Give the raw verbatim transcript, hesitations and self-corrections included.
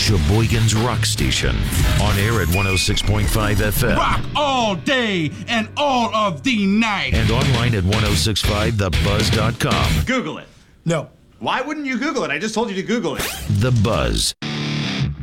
Sheboygan's Rock Station. On air at one oh six point five F M. Rock all day and all of the night. And online at ten sixty-five the buzz dot com. Google it. No. Why wouldn't you Google it? I just told you to Google it. The Buzz.